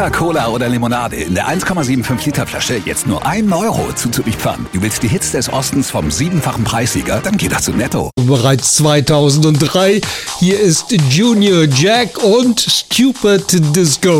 Wodka, Cola oder Limonade in der 1,75 Liter Flasche jetzt nur 1 Euro zuzuliefern. Du willst die Hits des Ostens vom 7-fachen Preissieger? Dann geh doch zu Netto. Bereits 2003. Hier ist Junior Jack und Stupid Disco.